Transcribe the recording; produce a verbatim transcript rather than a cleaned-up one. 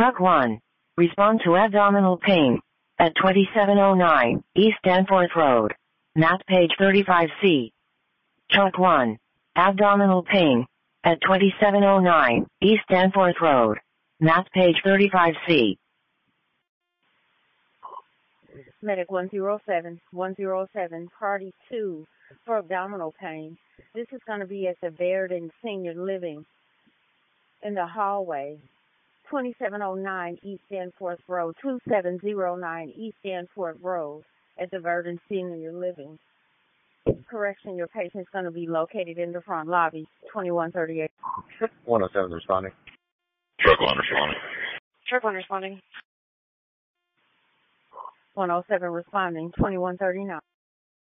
Truck one. Respond to abdominal pain at twenty-seven oh nine East Danforth Road. Map page thirty-five C. Truck one. Abdominal pain at twenty-seven oh nine East Danforth Road. Map page thirty-five C. Medic one zero seven, one zero seven, Party two for abdominal pain. This is going to be at the Verdon Senior Living in the hallway, twenty-seven oh nine East Danforth Road, two seven oh nine East Danforth Road at the Verdon Senior Living. Correction, your patient is going to be located in the front lobby, twenty-one thirty-eight. one oh seven responding. Truck one responding. Truck one responding. one oh seven responding, twenty-one thirty-nine.